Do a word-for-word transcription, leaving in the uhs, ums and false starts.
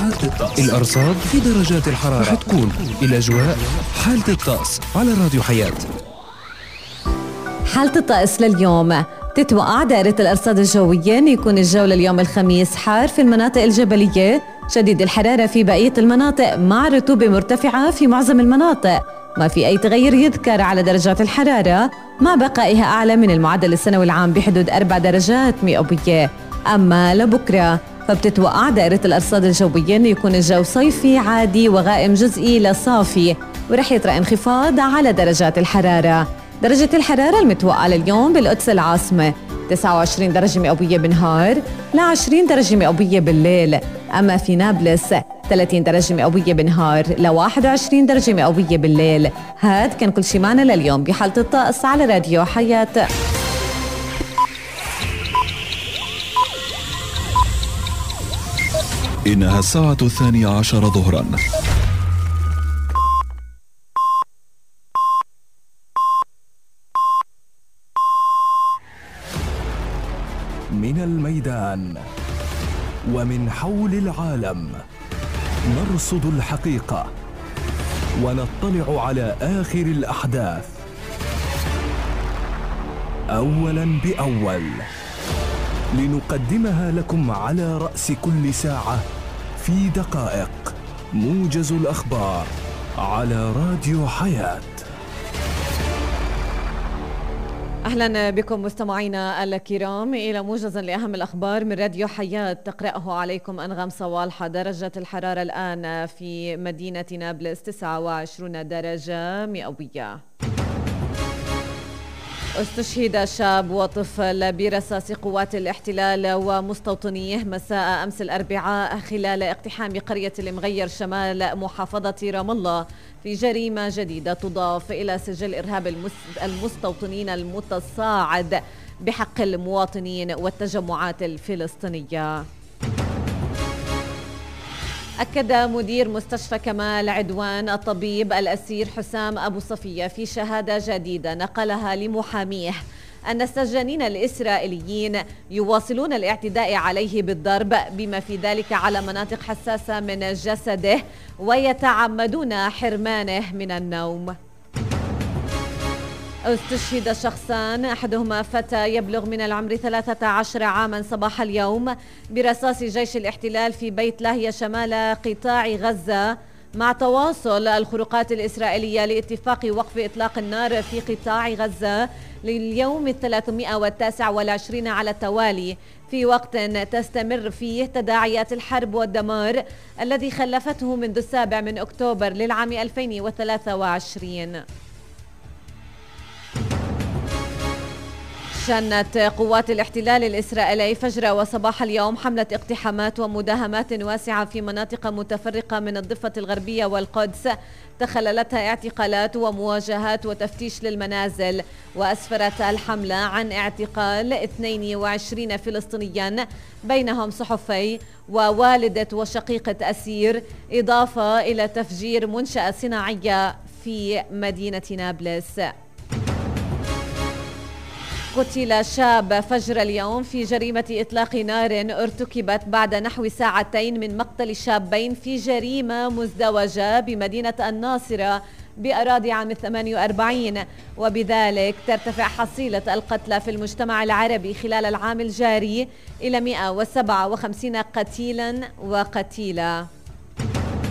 حالة الطقس. الأرصاد في درجات الحرارة رح تكون الأجواء حالة الطقس على راديو حياة. حالة الطقس لليوم تتوقع دائرة الأرصاد الجوية أن يكون الجو لليوم الخميس حار في المناطق الجبلية، شديد الحرارة في بقية المناطق مع رطوبة مرتفعة في معظم المناطق. ما في أي تغير يذكر على درجات الحرارة مع بقائها أعلى من المعدل السنوي العام بحدود أربع درجات مئوية. أما لبكرة فبتتوقع دائرة الأرصاد الجوية أن يكون الجو صيفي عادي وغائم جزئي لصافي، ورح يطرأ انخفاض على درجات الحرارة. درجة الحرارة المتوقعة لليوم بالقدس العاصمة تسعة وعشرين درجة مئوية بالنهار ل عشرين درجة مئوية بالليل. أما في نابلس ثلاثين درجة مئوية بالنهار ل واحد وعشرين درجة مئوية بالليل. هاد كان كل شي معنا لليوم بحالة الطقس على راديو حياة. إنها الساعة الثانية عشر ظهراً. من الميدان ومن حول العالم نرصد الحقيقة ونطلع على آخر الأحداث أولاً بأول، لنقدمها لكم على رأس كل ساعة في دقائق. موجز الأخبار على راديو حياة. أهلا بكم مستمعينا الكرام إلى موجز لأهم الأخبار من راديو حياة، تقرأه عليكم أنغام صوالحة. درجة الحرارة الآن في مدينة نابلس تسعة وعشرين درجة مئوية. استشهد شاب وطفل برصاص قوات الاحتلال ومستوطنيه مساء أمس الأربعاء خلال اقتحام قرية المغير شمال محافظة رام الله في جريمة جديدة تضاف إلى سجل إرهاب المستوطنين المتصاعد بحق المواطنين والتجمعات الفلسطينية. أكد مدير مستشفى كمال عدوان الطبيب الأسير حسام أبو صفية في شهادة جديدة نقلها لمحاميه أن السجانين الإسرائيليين يواصلون الاعتداء عليه بالضرب بما في ذلك على مناطق حساسة من جسده ويتعمدون حرمانه من النوم. استشهد شخصان أحدهما فتى يبلغ من العمر ثلاثة عشر عاما صباح اليوم برصاص جيش الاحتلال في بيت لاهيا شمال قطاع غزة مع تواصل الخروقات الإسرائيلية لاتفاق وقف إطلاق النار في قطاع غزة لليوم الثلاثمائة والتاسع والعشرين على التوالي، في وقت تستمر فيه تداعيات الحرب والدمار الذي خلفته منذ السابع من أكتوبر للعام ألفين وثلاثة وعشرين. شنت قوات الاحتلال الإسرائيلي فجر وصباح اليوم حملة اقتحامات ومداهمات واسعة في مناطق متفرقة من الضفة الغربية والقدس تخللتها اعتقالات ومواجهات وتفتيش للمنازل، وأسفرت الحملة عن اعتقال اثنين وعشرين فلسطينيا بينهم صحفي ووالدة وشقيقة أسير، إضافة إلى تفجير منشأة صناعية في مدينة نابلس. قتل شاب فجر اليوم في جريمة إطلاق نار ارتكبت بعد نحو ساعتين من مقتل شابين في جريمة مزدوجة بمدينة الناصرة بأراضي عام ثمانية وأربعين، وبذلك ترتفع حصيلة القتلى في المجتمع العربي خلال العام الجاري إلى مئة وسبعة وخمسين قتيلا وقتيلة.